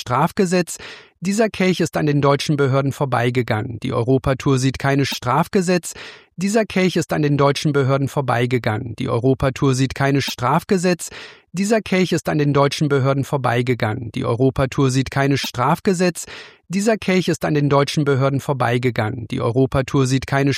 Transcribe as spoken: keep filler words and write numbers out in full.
Strafgesetz. Dieser Kelch ist an den deutschen Behörden vorbeigegangen. Die Europatour sieht keine Strafgesetz. Dieser Kelch ist an den deutschen Behörden vorbeigegangen. Die Europatour sieht keine Strafgesetz. Dieser Kelch ist an den deutschen Behörden vorbeigegangen. Die Europatour sieht keine Strafgesetz. Dieser Kelch ist an den deutschen Behörden vorbeigegangen. Die Europatour sieht keine